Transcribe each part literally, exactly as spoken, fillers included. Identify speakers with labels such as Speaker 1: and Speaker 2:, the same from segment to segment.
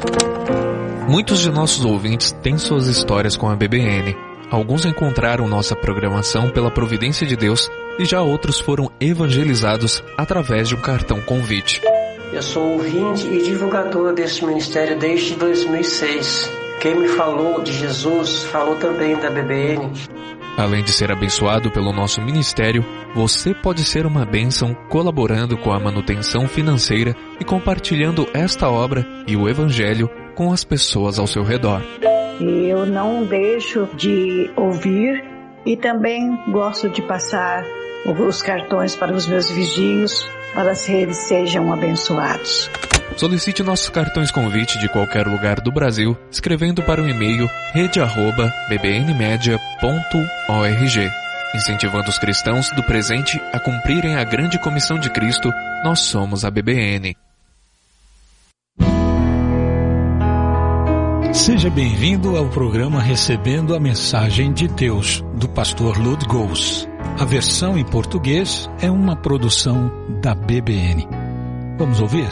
Speaker 1: Muitos de nossos ouvintes têm suas histórias com a B B N. Alguns encontraram nossa programação pela providência de Deus e já outros foram evangelizados através de um cartão convite.
Speaker 2: Eu sou ouvinte e divulgador deste ministério desde dois mil e seis. Quem me falou de Jesus falou também da B B N.
Speaker 1: Além de ser abençoado pelo nosso ministério, você pode ser uma bênção colaborando com a manutenção financeira e compartilhando esta obra e o Evangelho com as pessoas ao seu redor.
Speaker 3: Eu não deixo de ouvir e também gosto de passar os cartões para os meus vizinhos para que eles sejam abençoados.
Speaker 1: Solicite nossos cartões convite de qualquer lugar do Brasil, escrevendo para o e-mail rede arroba b b n media ponto org. Incentivando os cristãos do presente a cumprirem a grande comissão de Cristo, nós somos a B B N.
Speaker 4: Seja bem-vindo ao programa Recebendo a Mensagem de Deus, do pastor Lud Gous. A versão em português é uma produção da B B N. Vamos ouvir?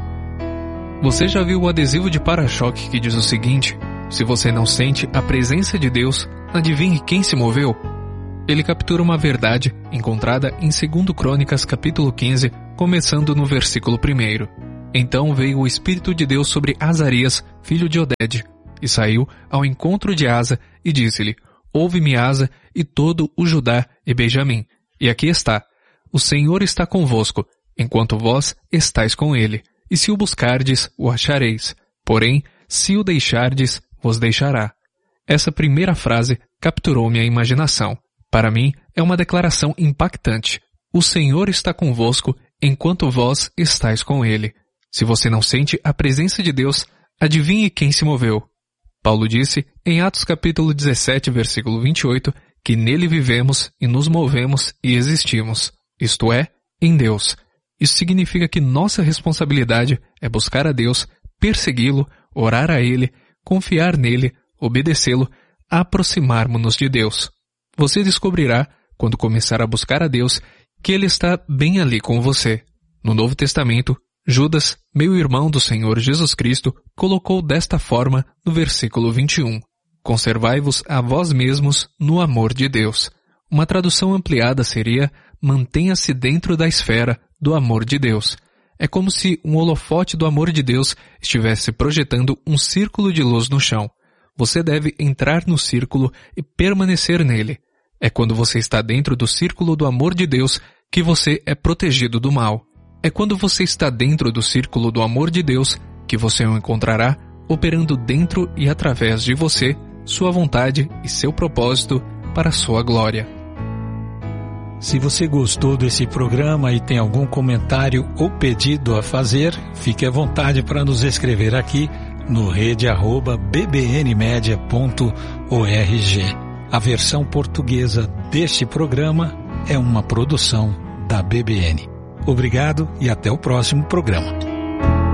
Speaker 1: Você já viu o adesivo de para-choque que diz o seguinte: se você não sente a presença de Deus, adivinhe quem se moveu? Ele captura uma verdade encontrada em Segundo Crônicas capítulo quinze, começando no versículo primeiro. Então veio o Espírito de Deus sobre Azarias, filho de Oded, e saiu ao encontro de Asa e disse-lhe: ouve-me, Asa, e todo o Judá e Benjamim. E aqui está: o Senhor está convosco, enquanto vós estáis com ele. E se o buscardes, o achareis. Porém, se o deixardes, vos deixará. Essa primeira frase capturou minha imaginação. Para mim, é uma declaração impactante. O Senhor está convosco, enquanto vós estáis com ele. Se você não sente a presença de Deus, adivinhe quem se moveu. Paulo disse, em Atos capítulo dezessete, versículo vinte e oito, que nele vivemos e nos movemos e existimos, isto é, em Deus. Isso significa que nossa responsabilidade é buscar a Deus, persegui-lo, orar a Ele, confiar nele, obedecê-lo, aproximarmos-nos de Deus. Você descobrirá, quando começar a buscar a Deus, que Ele está bem ali com você. No Novo Testamento, Judas, meu irmão do Senhor Jesus Cristo, colocou desta forma no versículo vinte e um. Conservai-vos a vós mesmos no amor de Deus. Uma tradução ampliada seria: mantenha-se dentro da esfera do amor de Deus. É como se um holofote do amor de Deus estivesse projetando um círculo de luz no chão. Você deve entrar no círculo e permanecer nele. É quando você está dentro do círculo do amor de Deus que você é protegido do mal. É quando você está dentro do círculo do amor de Deus que você o encontrará operando dentro e através de você, sua vontade e seu propósito para a sua glória.
Speaker 4: Se você gostou desse programa e tem algum comentário ou pedido a fazer, fique à vontade para nos escrever aqui no rede arroba b b n media ponto org. A versão portuguesa deste programa é uma produção da B B N. Obrigado e até o próximo programa.